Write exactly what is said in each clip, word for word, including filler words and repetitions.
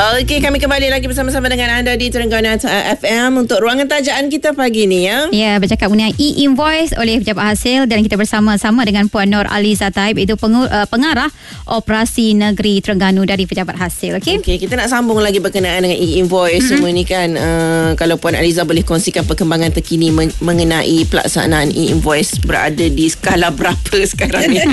Okey, kami kembali lagi bersama-sama dengan anda di Terengganu F M untuk ruangan tajaan kita pagi ni ya. Ya, bercakap mengenai e-invoice oleh Pejabat Hasil, dan kita bersama-sama dengan Puan Nur Aliza Taib, itu pengu, uh, pengarah operasi negeri Terengganu dari Pejabat Hasil. Okey. Okey, kita nak sambung lagi berkenaan dengan e-invoice mm-hmm. semua ni kan. Uh, kalau Puan Aliza boleh kongsikan perkembangan terkini men- mengenai pelaksanaan e-invoice berada di skala berapa sekarang ni?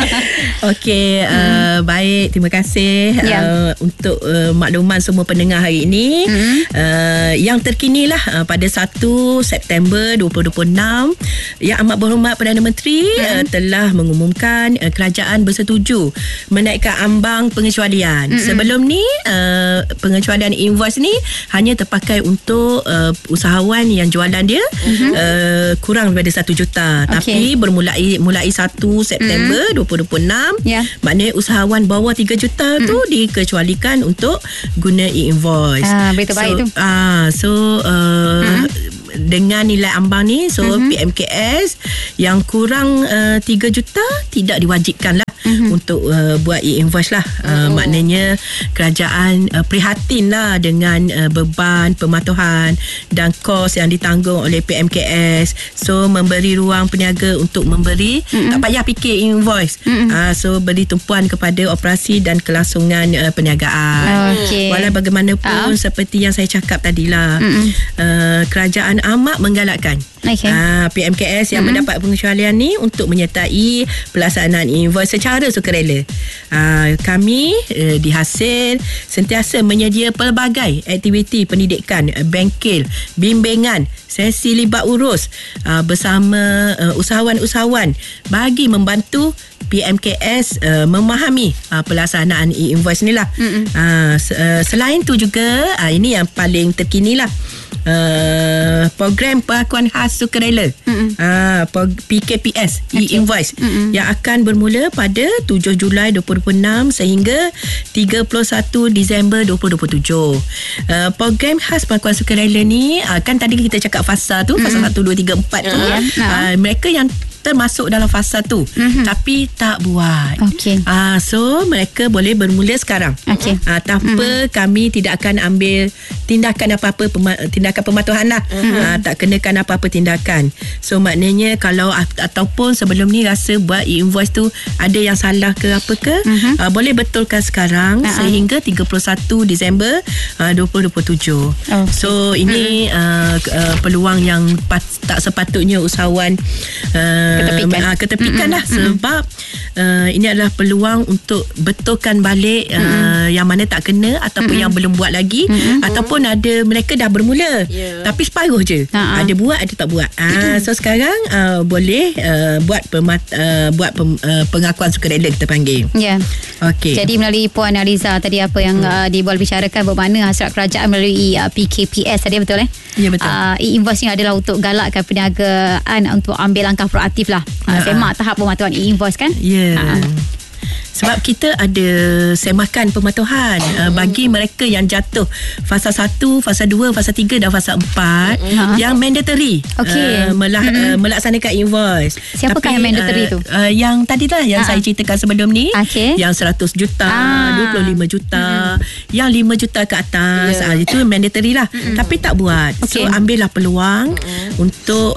Okey, uh, hmm. baik, terima kasih yeah. uh, untuk uh, makluman semua pendengar hari ini. Hmm. Uh, yang terkini lah uh, pada satu September dua ribu dua puluh enam, Yang Amat Berhormat Perdana Menteri hmm. uh, telah mengumumkan uh, kerajaan bersetuju menaikkan ambang pengecualian. Hmm. Sebelum ni uh, pengecualian invoice ni hanya terpakai untuk uh, usahawan yang jualan dia hmm. uh, kurang daripada satu juta. Okay. Tapi bermulai mulai satu September hmm. dua ribu dua puluh enam, yeah. maknanya usahawan bawah tiga juta hmm. tu dikecualikan untuk guna e-invoice. Ah, berita so, baik tu. Ah, so uh, hmm. dengan nilai ambang ni, so mm-hmm. P M K S yang kurang uh, tiga juta tidak diwajibkan lah mm-hmm. untuk uh, buat e-invoice lah. uh, oh. Maknanya kerajaan uh, prihatin lah dengan uh, beban pematuhan dan kos yang ditanggung oleh P M K S. So memberi ruang peniaga untuk memberi, mm-hmm. tak payah fikir e-invoice. mm-hmm. uh, So beri tumpuan kepada operasi dan kelangsungan uh, perniagaan. okay. Walau bagaimanapun, uh. seperti yang saya cakap tadilah, mm-hmm. uh, kerajaan amat menggalakkan okay. uh, P M K S yang mm-hmm. mendapat pengecualian ni untuk menyertai pelaksanaan invoice secara sukarela. Uh, kami uh, di Hasil sentiasa menyedia pelbagai aktiviti pendidikan, uh, bengkel, bimbingan, sesi libat urus uh, bersama uh, usahawan-usahawan bagi membantu P M K S uh, memahami uh, pelaksanaan e-invoice ni lah. Uh, uh, selain tu juga, uh, ini yang paling terkini lah, uh, program pengakuan khas sukarela, uh, P K P S okay. e-invoice Mm-mm. yang akan bermula pada tujuh Julai dua ribu dua puluh enam sehingga tiga puluh satu Disember dua ribu dua puluh tujuh. Uh, program khas pengakuan sukarela ni, uh, kan tadi kita cakap fasa tu, Mm-mm. fasa satu, dua, tiga, empat tu, uh, uh, mereka yang termasuk dalam fasa tu mm-hmm. tapi tak buat. Okay. Uh, so mereka boleh bermula sekarang. Okay. Uh, tanpa mm-hmm. kami tidak akan ambil tindakan apa-apa, pema- tindakan pematuhan lah. Mm-hmm. Uh, tak kenakan apa-apa tindakan. So maknanya kalau at- ataupun sebelum ni rasa buat e-invoice tu ada yang salah ke apa ke, mm-hmm. uh, boleh betulkan sekarang uh-huh. sehingga tiga puluh satu Disember uh, dua ribu dua puluh tujuh. Okay. So ini mm-hmm. uh, uh, peluang yang pat- tak sepatutnya usahawan uh, ketepikan, uh, ketepikan mm-hmm. lah sebab uh, ini adalah peluang untuk betulkan balik uh, mm-hmm. yang mana tak kena ataupun mm-hmm. yang belum buat lagi, mm-hmm. ataupun ada mereka dah bermula yeah. tapi separuh je, uh-huh. ada buat ada tak buat. uh, so sekarang uh, boleh uh, buat pemat- uh, buat pem- uh, pengakuan sukarela kita panggil. Ya. Yeah. Okey. Jadi melalui Puan Aliza tadi apa yang hmm. uh, dibual bicarakan bermakna hasrat kerajaan melalui uh, P K P S tadi, betul eh? Ya, betul. Uh, e-invoice ni adalah untuk galakkan perniagaan untuk ambil langkah proaktif lah. Uh, semak tahap pematuhan e-invoice kan? Ya. Yeah. Uh-huh. Sebab kita ada semakan pematuhan uh, bagi mereka yang jatuh fasa satu, fasa dua, fasa tiga dan fasa empat uh-huh. yang mandatory okay. uh, melah, mm-hmm. uh, melaksanakan invoice. Siapakah Tapi, yang mandatory uh, tu? Uh, yang tadi lah yang uh-huh. saya ceritakan sebelum ni, okay. yang seratus juta, ah. dua puluh lima juta, mm-hmm. yang lima juta ke atas, yeah. uh, itu mandatory lah. Mm-hmm. Tapi tak buat. Okay. So ambillah peluang mm-hmm. untuk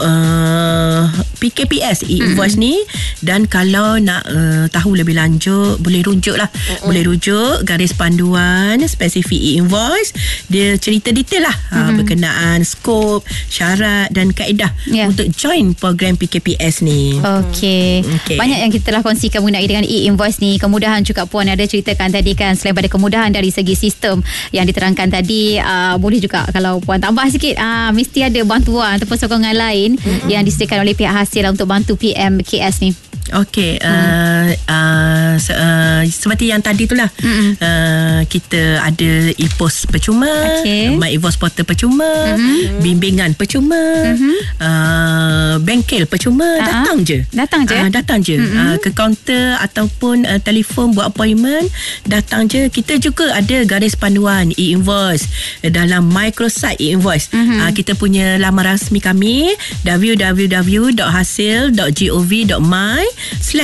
uh, P K P S e-invoice mm-hmm. ni, dan kalau nak uh, tahu lebih lanjut boleh rujuk lah. Mm-mm. Boleh rujuk garis panduan spesifik e-invoice. Dia cerita detail lah mm-hmm. ha, berkenaan skop, syarat dan kaedah yeah. untuk join program P K P S ni. Okey. Okay. Banyak yang kita telah kongsikan mengenai dengan e-invoice ni. Kemudahan juga Puan ada ceritakan tadi kan. Selain pada kemudahan dari segi sistem yang diterangkan tadi, uh, boleh juga kalau Puan tambah sikit, uh, mesti ada bantuan ataupun sokongan lain mm-hmm. yang disediakan oleh pihak Hasil untuk bantu P M K S ni. Okey, uh, uh, se- uh, seperti yang tadi tu lah, uh, kita ada e-pos percuma, okay. My e-invoice portal percuma, mm-hmm. bimbingan percuma, mm-hmm. uh, bengkel percuma, uh-huh. datang je. Datang je? Uh, datang je. Mm-hmm. Uh, ke kaunter ataupun uh, telefon buat appointment, datang je. Kita juga ada garis panduan e-invoice dalam microsite e-invoice. Mm-hmm. Uh, kita punya laman rasmi kami w w w dot hasil dot gov dot my slash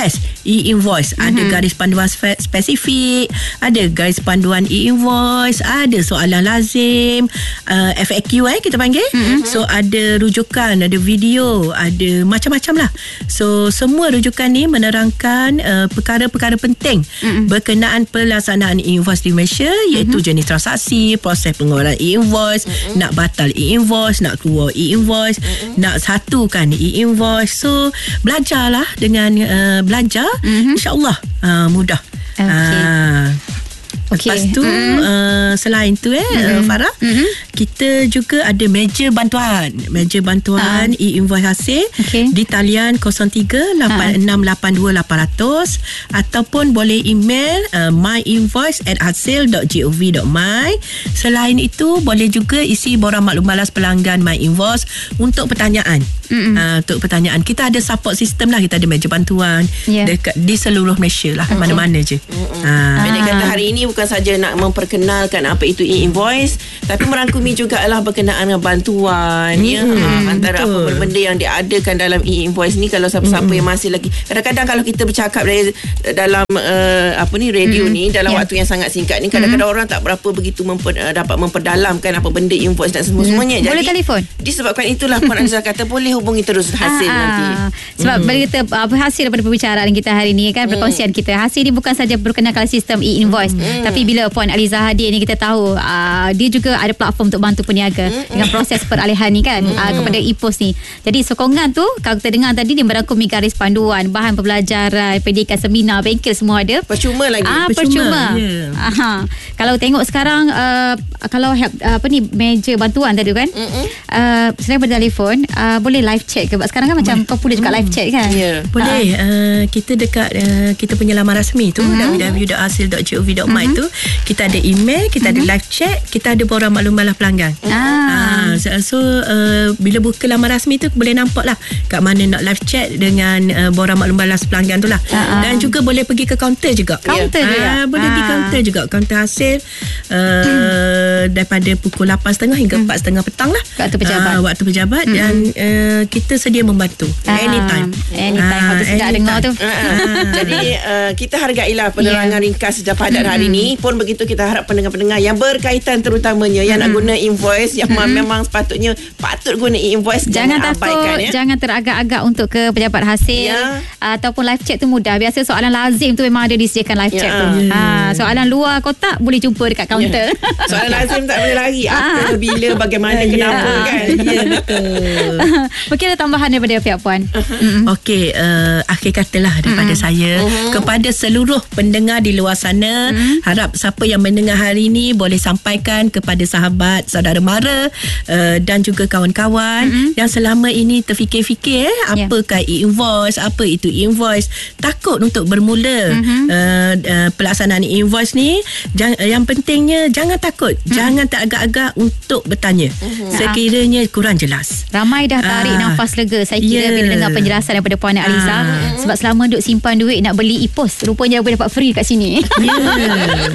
e-invoice. Mm-hmm. Ada garis panduan spe- spesifik, ada garis panduan e-invoice, ada soalan lazim, uh, F A Q eh kita panggil. Mm-hmm. So ada rujukan, ada video, ada macam-macam lah. So semua rujukan ni menerangkan uh, perkara-perkara penting mm-hmm. berkenaan pelaksanaan e-invoice di Malaysia, iaitu mm-hmm. jenis transaksi, proses pengeluaran e-invoice, mm-hmm. nak batal e-invoice, nak keluar e-invoice, mm-hmm. nak satukan e-invoice. So belajarlah dengan uh, belajar, mm-hmm. insya-Allah uh, mudah. Okay. Uh, Lepas okay. tu mm. uh, selain tu eh mm-hmm. uh, Farah, mm-hmm. kita juga ada meja bantuan. Meja bantuan uh. e-invoice hasil okay. di talian kosong tiga lapan enam lapan dua lapan kosong kosong ataupun boleh email uh, myinvoice at hasil dot gov dot my. Selain itu boleh juga isi borang maklum balas pelanggan myinvoice untuk pertanyaan. Uh, untuk pertanyaan. Kita ada support system lah. Kita ada meja bantuan yeah. dekat, di seluruh Malaysia lah. Mm-hmm. Mana-mana je. Mm-hmm. Uh. Pendek kata hari ini bukan saja nak memperkenalkan apa itu e-invoice, tapi merangkumi jugalah berkenaan dengan bantuan hmm, ya, ha, antara betul. apa benda yang diadakan dalam e-invoice ni. Kalau siapa-siapa hmm. yang masih lagi, kadang-kadang kalau kita bercakap dari, dalam uh, apa ni radio hmm. ni dalam yeah. waktu yang sangat singkat ni, kadang-kadang hmm. orang tak berapa begitu memper, uh, dapat memperdalamkan apa benda e-invoice dan semua-semuanya. hmm. Boleh Jadi telefon. disebabkan itulah Puan Aliza kata boleh hubungi terus hasil ah, nanti. Sebab hmm. bila kita uh, hasil daripada perbicaraan kita hari ni kan, hmm. perkongsian kita, hasil ni bukan saja berkenaan sistem e-invoice, hmm. tapi bila Puan Aliza hadir ni, kita tahu uh, dia juga ada platform untuk bantu peniaga mm-hmm. dengan proses peralihan ni kan, mm-hmm. uh, kepada e-pos ni. Jadi sokongan tu kalau kita dengar tadi, dia merangkumi garis panduan, bahan pembelajaran, pendidikan, seminar, bengkel, semua ada. Percuma lagi. Ah, percuma. percuma. Yeah. Aha. Kalau tengok sekarang uh, kalau help, uh, apa ni, meja bantuan tadi kan, mm-hmm. uh, selain pada telefon, uh, boleh live chat ke? Sebab sekarang kan macam popular juga live chat kan. Yeah. Boleh. Uh. Uh, kita dekat uh, kita punya laman rasmi tu, mm-hmm. w w w dot hasil dot gov dot my mm-hmm. tu, kita ada email, kita mm-hmm. ada live chat, kita ada borang maklum balas pelanggan. Ah. Uh, so so uh, bila buka laman rasmi tu boleh nampak lah kat mana nak live chat dengan uh, borang maklum balas pelanggan tu lah. Uh-huh. Dan juga boleh pergi ke kaunter juga. Kaunter yeah. juga. Uh, boleh pergi kaunter juga. Kaunter hasil uh, hmm. daripada pukul lapan tiga puluh hingga hmm. empat tiga puluh petang lah. Waktu pejabat. Uh, waktu pejabat hmm. dan uh, kita sedia membantu. Uh, anytime. Anytime. Waktu uh, sedap dengar tu. Uh, jadi uh, kita hargailah penerangan yeah. ringkas dan padat hmm. hari ni. Pun begitu kita harap pendengar-pendengar yang berkaitan terutamanya yang hmm. nak guna invoice, yang hmm. memang sepatutnya patut guna e-invoice, jangan, jangan takut abaikan, ya? Jangan teragak-agak untuk ke pejabat hasil, ya. Ataupun live chat tu mudah. Biasa soalan lazim tu memang ada disediakan live ya. chat tu. ya. ha, Soalan luar kotak boleh jumpa dekat kaunter. ya. Soalan lazim tak boleh lari. Apa, bila, bagaimana, ya. kenapa ya. kan. Ya, betul. Mungkin ada tambahan daripada pihak Puan. uh-huh. Okey, uh, akhir katalah daripada uh-huh. saya uh-huh. kepada seluruh pendengar di luar sana, uh-huh. harap siapa yang mendengar hari ini boleh sampaikan kepada sahabat, saudara mara uh, dan juga kawan-kawan mm-hmm. yang selama ini terfikir-fikir eh, apakah yeah. e-invoice, apa itu e-invoice, takut untuk bermula mm-hmm. uh, uh, pelaksanaan e-invoice ni. Jang, uh, yang pentingnya jangan takut, mm-hmm. jangan teragak-agak untuk bertanya mm-hmm. sekiranya kurang jelas. Ramai dah tarik uh, nafas lega saya kira yeah. bila dengar penjelasan daripada Puan Aliza, uh, sebab selama duk simpan duit nak beli e-pos, rupanya boleh dapat free kat sini. Yeah.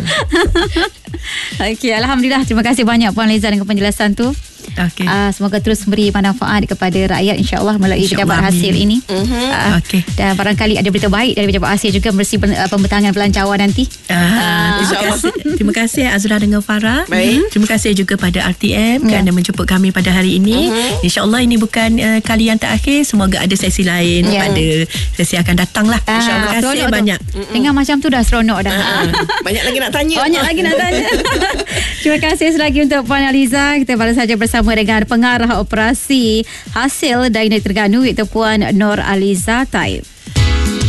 Okey, alhamdulillah, terima kasih banyak Puan Aliza dengan penjelasan tu. Okay. Uh, semoga terus memberi manfaat kepada rakyat, insya-Allah melalui insya pejabat hasil ini. Uh-huh. Uh, okay. Dan barangkali ada berita baik dari pejabat hasil juga bersih uh, pembentangan pelancawan nanti. Uh, uh, terima kasih, terima kasih Azra dengan Farah. Baik. Terima kasih juga pada R T M yeah. kerana menjemput kami pada hari ini. Uh-huh. Insya-Allah ini bukan uh, kali yang terakhir. Semoga ada sesi lain yeah. pada sesi akan datang lah. Uh, insya-Allah. Terima kasih banyak. Uh-uh. Dengar macam tu dah seronok dah. Uh-uh. Banyak lagi nak tanya. Banyak lagi nak tanya. Terima kasih selagi untuk Puan Aliza. Kita baru saja bersama dengan pengarah operasi hasil dari Negeri Terengganu, iaitu Puan Nur Aliza Taib.